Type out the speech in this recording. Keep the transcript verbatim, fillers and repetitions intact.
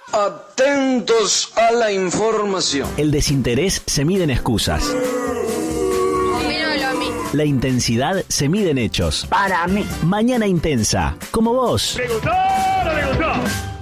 Atentos a la información. El desinterés se mide en excusas. Opino lo mismo. La intensidad se mide en hechos. Para mí. Mañana intensa, como vos. ¿Le gustó o no le gustó?